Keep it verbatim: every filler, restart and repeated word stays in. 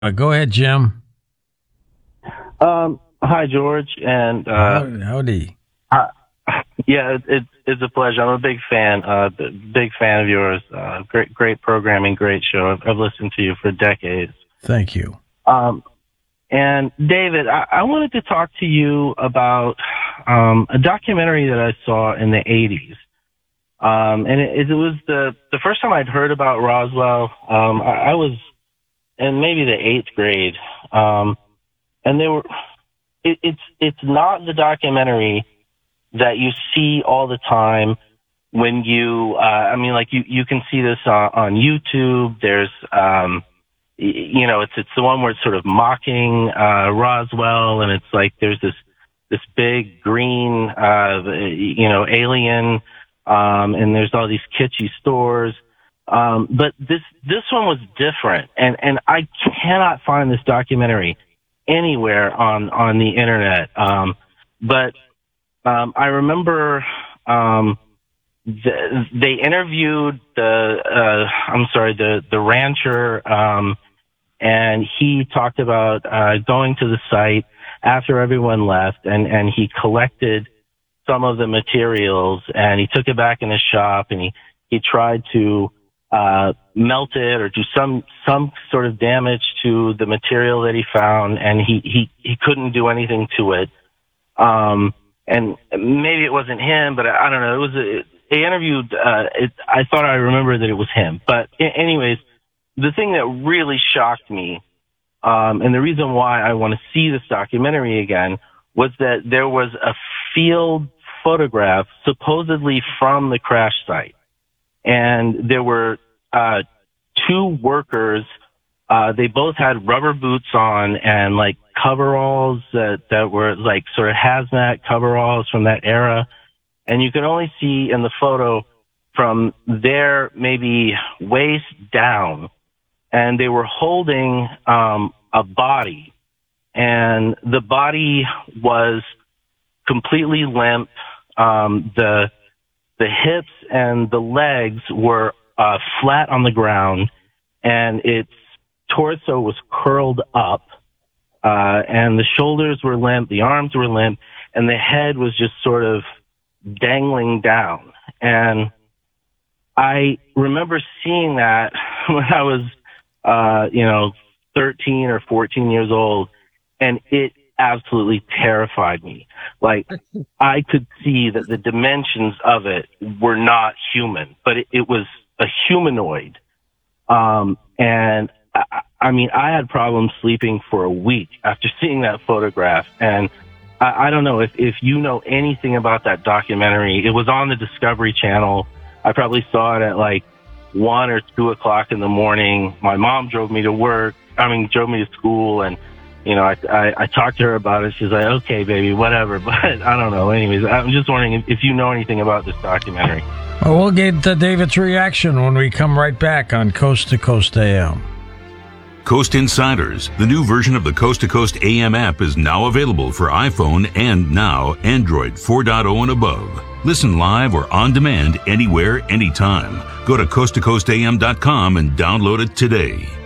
Uh, go ahead, Jim. Um, hi, George, and uh, howdy. Uh, yeah, it, it, it's a pleasure. I'm a big fan, uh, big fan of yours. Uh, great, great programming, great show. I've, I've listened to you for decades. Thank you. Um, and David, I, I wanted to talk to you about um, a documentary that I saw in the eighties. Um, and it, it was the, the first time I'd heard about Roswell. Um, I, I was in maybe the eighth grade. Um, and they were, it, it's, it's not the documentary that you see all the time when you, uh, I mean, like you, you can see this on, on YouTube. There's, um, you know, it's, it's the one where it's sort of mocking, uh, Roswell, and it's like, there's this, this big green, uh, you know, alien, um, and there's all these kitschy stores. Um, but this, this one was different. And, and I cannot find this documentary anywhere on, on the internet. Um, but, um, I remember, um, the, they interviewed the, uh, I'm sorry, the, the rancher, um, and he talked about, uh, going to the site after everyone left, and, and he collected some of the materials, and he took it back in his shop, and he, he tried to, uh, melt it or do some, some sort of damage to the material that he found, and he, he, he couldn't do anything to it. Um, and maybe it wasn't him, but I, I don't know. It was, a, they interviewed, uh, it, I thought I remember that it was him, but anyways, the thing that really shocked me, um, and the reason why I want to see this documentary again, was that there was a field photograph supposedly from the crash site. And there were, uh, two workers, uh, they both had rubber boots on and like coveralls that, that were like sort of hazmat coveralls from that era. And you could only see in the photo from their maybe waist down, and they were holding, um, a body, and the body was completely limp. Um, the, the hips and the legs were, uh, flat on the ground, and its torso was curled up, uh, and the shoulders were limp, the arms were limp, and the head was just sort of dangling down. And I remember seeing that when I was, uh, you know, thirteen or fourteen years old, and it absolutely terrified me. Like, I could see that the dimensions of it were not human, but it, it was a humanoid. Um, and I, I mean, I had problems sleeping for a week after seeing that photograph. And I, I don't know if, if you know anything about that documentary. It was on the Discovery Channel. I probably saw it at like one or two o'clock in the morning. My mom drove me to work. I mean, drove me to school, and you know, I, I, I talked to her about it. She's like, okay, baby, whatever. But I don't know. Anyways, I'm just wondering if, if you know anything about this documentary. Well, we'll get uh, David's reaction when we come right back on Coast to Coast A M. Coast Insiders, the new version of the Coast to Coast A M app, is now available for iPhone and now Android four point oh and above. Listen live or on demand anywhere, anytime. Go to coast to coast a m dot com and download it today.